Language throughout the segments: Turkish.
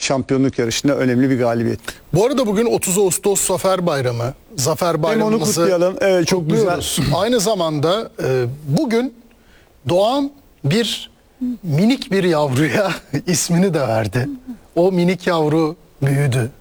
şampiyonluk yarışında önemli bir galibiyet. Bu arada bugün 30 Ağustos Zafer Bayramı. Zafer Hem Bayramımızı onu kutlayalım. Evet, çok güzel. Aynı zamanda bugün doğan bir minik bir yavruya ismini de verdi. O minik yavru büyüdü.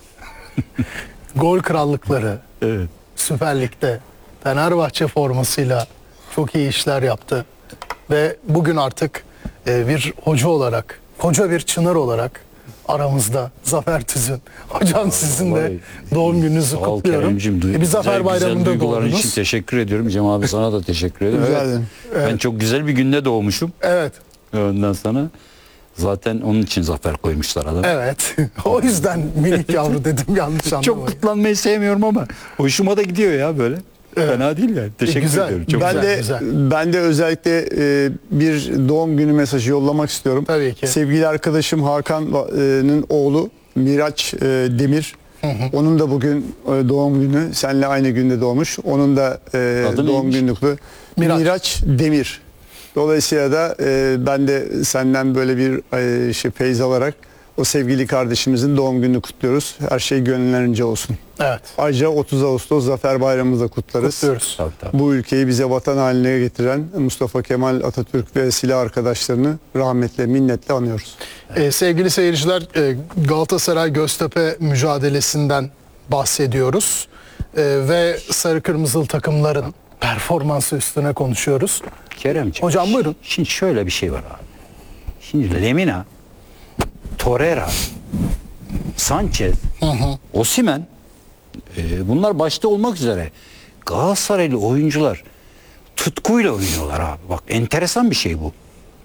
Gol krallıkları. Evet. Süper Lig'de Fenerbahçe formasıyla çok iyi işler yaptı. Ve bugün artık bir hoca olarak, koca bir çınar olarak aramızda Zafer Tüzün. Hocam sizin de doğum gününüzü Sağ ol kutluyorum. Kerem'cim. Bir Zafer Bayramı'nda duyguların için doğdunuz. teşekkür ediyorum. Cem abi sana da teşekkür ederim. Rica Evet. ederim. Ben çok güzel bir günde doğmuşum. Evet, Ondan sonra zaten onun için Zafer koymuşlar adamı. evet. O yüzden minik yavru dedim, yanlış Çok anlamayın. kutlanmayı sevmiyorum ama hoşuma da gidiyor ya böyle. Evet. Fena değil yani. Teşekkür Güzel. ediyorum. Çok Ben güzel. de güzel. ben de özellikle bir doğum günü mesajı yollamak istiyorum. Tabii ki. Sevgili arkadaşım Hakan'ın oğlu Miraç Demir. Onun da bugün doğum günü. Seninle aynı günde doğmuş. Onun da Adı doğum neymiş? günü kutlu. Miraç Demir. Dolayısıyla da ben de senden böyle bir feyz alarak o sevgili kardeşimizin doğum gününü kutluyoruz. Her şey gönüllerince olsun. Evet, Ayrıca 30 Ağustos Zafer Bayramımızı da kutlarız. kutluyoruz. Tabii, tabii. Bu ülkeyi bize vatan haline getiren Mustafa Kemal Atatürk ve silah arkadaşlarını rahmetle, minnetle anıyoruz. Sevgili seyirciler, Galatasaray Göztepe mücadelesinden bahsediyoruz. Ve sarı kırmızılı takımların performansı üstüne konuşuyoruz. Keremciğim. Hocam buyurun. Şimdi şöyle bir şey var abi. Şimdi Lemina, Torreira, Sanchez, Osimhen, bunlar başta olmak üzere Galatasaraylı oyuncular tutkuyla oynuyorlar abi. Bak enteresan bir şey bu.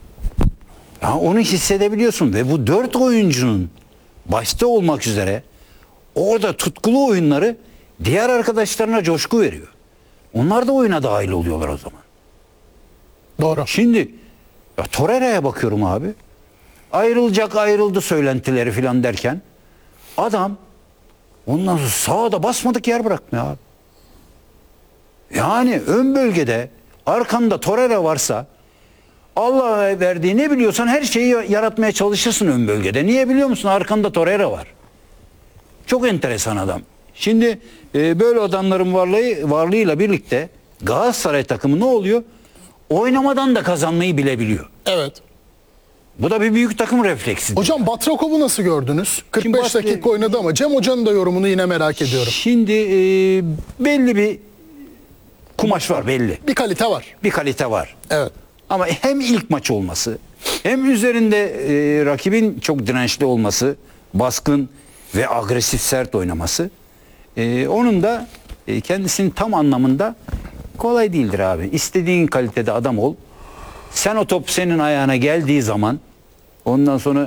Ya onu hissedebiliyorsun ve bu 4 oyuncunun başta olmak üzere orada tutkulu oyunları diğer arkadaşlarına coşku veriyor. Onlar da oyuna dahil oluyorlar o zaman. Doğru. Şimdi ya Torreira'ya bakıyorum abi. Ayrıldı söylentileri falan derken adam ondan sonra sağda basmadık yer bırakmıyor abi. Yani ön bölgede arkanda Torreira varsa Allah'a verdiği ne biliyorsan her şeyi yaratmaya çalışırsın ön bölgede. Niye biliyor musun? Arkanda Torreira var. Çok enteresan adam. Şimdi böyle adamların varlığıyla birlikte Galatasaray takımı ne oluyor? Oynamadan da kazanmayı bilebiliyor. Evet. Bu da bir büyük takım refleksi. Hocam Batrakov'u nasıl gördünüz? 45 Şimdi dakika oynadı ama Cem Hoca'nın da yorumunu yine merak ediyorum. Şimdi belli bir kumaş var belli. Bir kalite var. Bir kalite var. Evet. Ama hem ilk maç olması hem üzerinde rakibin çok dirençli olması, baskın ve agresif sert oynaması onun da kendisinin tam anlamında kolay değildir abi. İstediğin kalitede adam ol. Sen o top senin ayağına geldiği zaman ondan sonra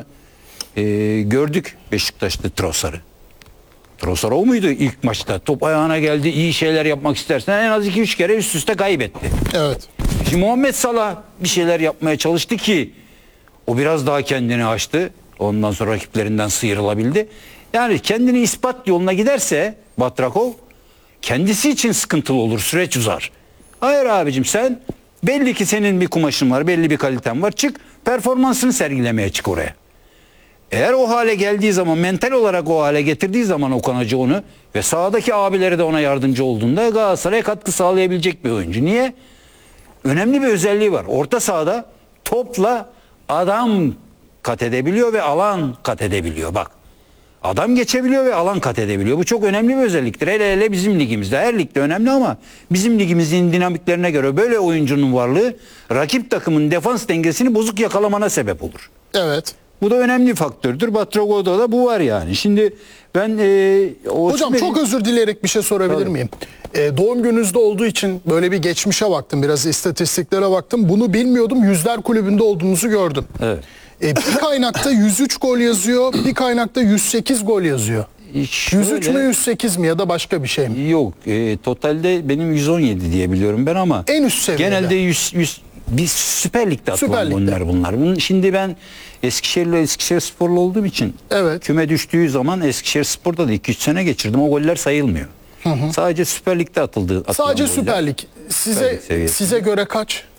gördük Beşiktaş'ta Trossard'ı. Trossard o muydu ilk maçta? Top ayağına geldi, iyi şeyler yapmak istersen en az 2-3 kere üst üste kaybetti. Evet. Şimdi Muhammed Salah bir şeyler yapmaya çalıştı ki o biraz daha kendini açtı. Ondan sonra rakiplerinden sıyrılabildi. Yani kendini ispat yoluna giderse Batrakov kendisi için sıkıntılı olur, süreç uzar. Hayır abicim sen belli ki senin bir kumaşın var, belli bir kaliten var. Çık performansını sergilemeye çık oraya. Eğer o hale geldiği zaman, mental olarak o hale getirdiği zaman Okan Hoca onu ve sahadaki abileri de ona yardımcı olduğunda Galatasaray'a katkı sağlayabilecek bir oyuncu. Niye? Önemli bir özelliği var. Orta sahada topla adam kat edebiliyor ve alan kat edebiliyor. Bak. Adam geçebiliyor ve alan kat edebiliyor. Bu çok önemli bir özelliktir. Hele bizim ligimizde. Her ligde önemli ama bizim ligimizin dinamiklerine göre böyle oyuncunun varlığı rakip takımın defans dengesini bozuk yakalamana sebep olur. Evet. Bu da önemli bir faktördür. Batrago'da da bu var yani. Şimdi ben Hocam çok özür dileyerek bir şey sorabilir miyim? Doğum gününüzde olduğu için böyle bir geçmişe baktım. Biraz istatistiklere baktım. Bunu bilmiyordum. Yüzler Kulübü'nde olduğunuzu gördüm. Evet. Bir kaynakta 103 gol yazıyor. Bir kaynakta 108 gol yazıyor. 103 mü 108 mi ya da başka bir şey mi? Yok. Totalde benim 117 diye biliyorum ben ama En üst seviyede. genelde 100 biz Süper Lig'de atılan bunlar. Şimdi ben Eskişehirsporlu olduğum için Evet. küme düştüğü zaman Eskişehirspor'da da 2-3 sene geçirdim. O goller sayılmıyor. Sadece Süper Lig'de atılan Sadece goller. Süper Lig. Süper Lig seviyesinde. Size göre kaç?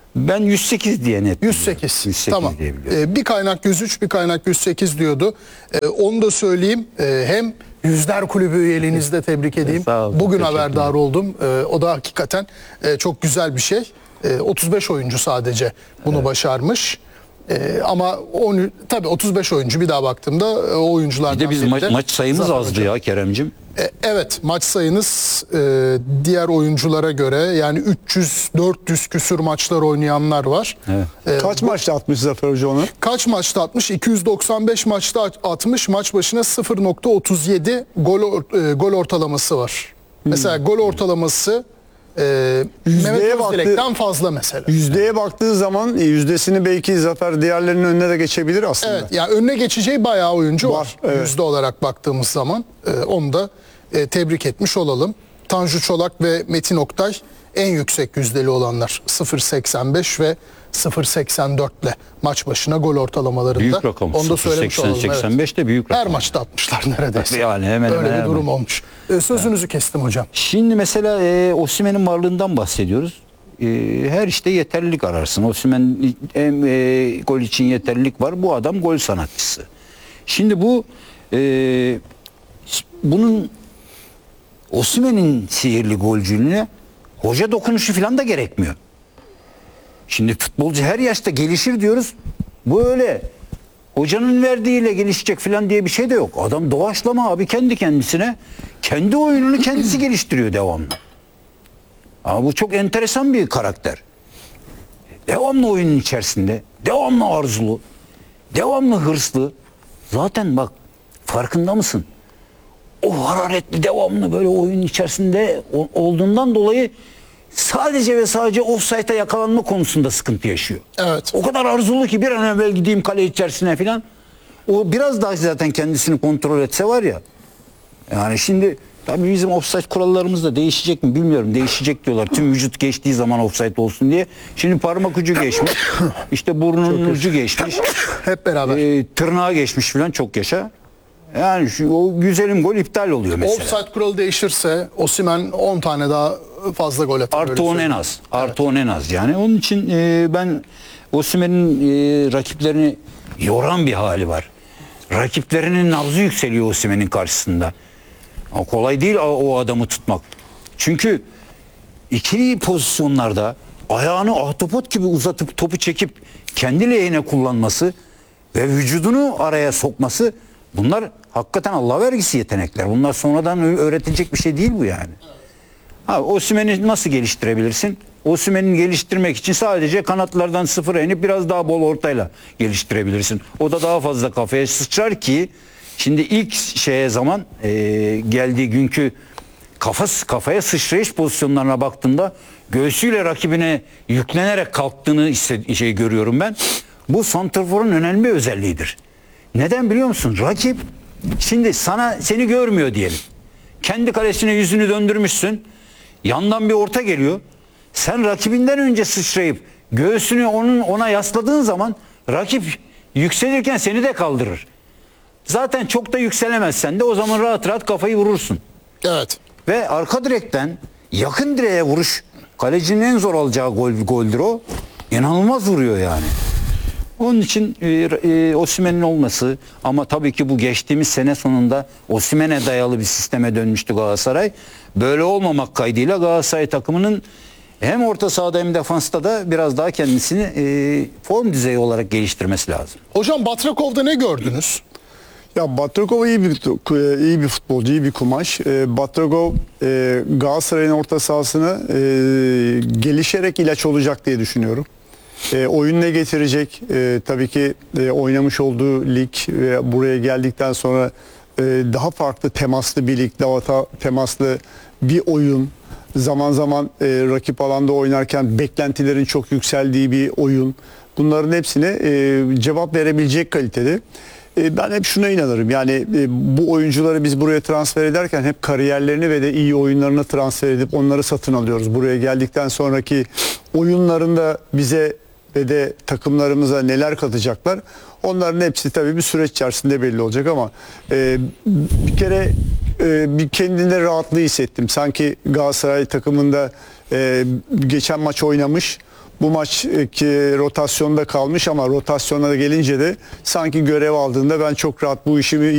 Ben 108 diye net. 108. 108 Tamam. diye biliyorum. Bir kaynak 103, bir kaynak 108 diyordu. Onu da söyleyeyim. Hem Yüzler Kulübü üyeliğinizi de tebrik edeyim. Sağ olun, Bugün teşekkürler. haberdar oldum. O da hakikaten çok güzel bir şey. 35 oyuncu sadece bunu başarmış. Ama tabii 35 oyuncu, bir daha baktığımda o oyunculardan Bir de biz biri de maç sayımız Zafer azdı Hoca. ya Keremcim. Evet, maç sayınız diğer oyunculara göre yani 300-400 küsür maçlar oynayanlar var. Evet. Kaç maçta atmış Zafer Hoca onu? Kaç maçta atmış? 295 maçta atmış. Maç başına 0.37 gol ortalaması var. Mesela gol ortalaması Mehmet Özdilek'ten fazla mesela. Yüzdeye baktığı zaman yüzdesini belki Zafer diğerlerinin önüne de geçebilir aslında. Evet, yani önüne geçeceği bayağı oyuncu var. Var, evet. Yüzde olarak baktığımız zaman onu da tebrik etmiş olalım. Tanju Çolak ve Metin Oktay en yüksek yüzdeli olanlar 0.85 ve 0.84 ile maç başına gol ortalamalarında. Büyük rakam. Onu da söylemiş 80, olalım. 85 de büyük rakam. Her maçta atmışlar neredeyse. Yani hemen Öyle hemen bir durum olmuş. Sözünüzü kestim hocam. Şimdi mesela Osimhen'in varlığından bahsediyoruz. Her işte yeterlilik ararsın. Osimhen hem gol için yeterlilik var. Bu adam gol sanatçısı. Şimdi bunun Osimhen'in sihirli golcülüğüne hoca dokunuşu falan da gerekmiyor. Şimdi futbolcu her yaşta gelişir diyoruz. Bu öyle. Hocanın verdiğiyle gelişecek falan diye bir şey de yok. Adam doğaçlama abi, kendi kendisine. Kendi oyununu kendisi geliştiriyor devamlı. Ama bu çok enteresan bir karakter. Devamlı oyunun içerisinde. Devamlı arzulu. Devamlı hırslı. Zaten bak, farkında mısın? O hararetli, devamlı böyle oyunun içerisinde olduğundan dolayı sadece ve sadece ofsayta yakalanma konusunda sıkıntı yaşıyor. Evet. O kadar arzulu ki bir an evvel gideyim kale içerisine falan. O biraz daha zaten kendisini kontrol etse var ya. Yani şimdi tabii bizim ofsayt kurallarımız da değişecek mi bilmiyorum. Değişecek diyorlar. Tüm vücut geçtiği zaman ofsayt olsun diye. Şimdi parmak ucu geçmiş. İşte burnunun ucu geçmiş. Hep beraber. Tırnağı geçmiş falan, çok yaşa. Yani o güzelim gol iptal oluyor mesela. Offside kuralı değişirse Osimhen 10 tane daha fazla gol atar. Artı öyle 10 en söyleyeyim. az. Artı 10 en az yani. Onun için ben Osimhen'in rakiplerini yoran bir hali var. Rakiplerinin nabzı yükseliyor Osimhen'in karşısında. Ama kolay değil o adamı tutmak. Çünkü ikili pozisyonlarda ayağını ahtapot gibi uzatıp topu çekip kendi lehine kullanması ve vücudunu araya sokması, bunlar hakikaten Allah vergisi yetenekler. Bunlar sonradan öğretilecek bir şey değil bu yani. Osimhen'i nasıl geliştirebilirsin? Osimhen'i geliştirmek için sadece kanatlardan sıfıra inip biraz daha bol ortayla geliştirebilirsin. O da daha fazla kafaya sıçrar ki şimdi ilk zaman geldiği günkü kafaya sıçrayış pozisyonlarına baktığında göğsüyle rakibine yüklenerek kalktığını görüyorum ben. Bu santrforun önemli bir özelliğidir. Neden biliyor musun? Rakip şimdi seni görmüyor diyelim. Kendi kalesine yüzünü döndürmüşsün. Yandan bir orta geliyor. Sen rakibinden önce sıçrayıp göğsünü ona yasladığın zaman rakip yükselirken seni de kaldırır. Zaten çok da yükselemezsen de o zaman rahat rahat kafayı vurursun. Evet. Ve arka direkten yakın direğe vuruş kalecinin en zor alacağı goldür o. İnanılmaz vuruyor yani. Onun için Osimhen'in olması, ama tabii ki bu geçtiğimiz sene sonunda Osimhen'e dayalı bir sisteme dönmüştü Galatasaray. Böyle olmamak kaydıyla Galatasaray takımının hem orta sahada hem defansta da biraz daha kendisini form düzeyi olarak geliştirmesi lazım. Hocam Batrakov'da ne gördünüz? Ya Batrakov iyi bir futbolcu, iyi bir kumaş. Batrakov Galatasaray'ın orta sahasına gelişerek ilaç olacak diye düşünüyorum. Oyun ne getirecek? Tabii ki oynamış olduğu lig ve buraya geldikten sonra daha farklı temaslı bir lig, daha temaslı bir oyun. Zaman zaman rakip alanda oynarken beklentilerin çok yükseldiği bir oyun. Bunların hepsine cevap verebilecek kalitede. Ben hep şuna inanırım. Yani bu oyuncuları biz buraya transfer ederken hep kariyerlerini ve de iyi oyunlarını transfer edip onları satın alıyoruz. Buraya geldikten sonraki oyunlarında bize ve de takımlarımıza neler katacaklar, onların hepsi tabii bir süreç içerisinde belli olacak ama bir kere bir kendinde rahatlığı hissettim. Sanki Galatasaray takımında geçen maç oynamış, bu maçki rotasyonda kalmış ama rotasyona gelince de sanki görev aldığında ben çok rahat bu işimi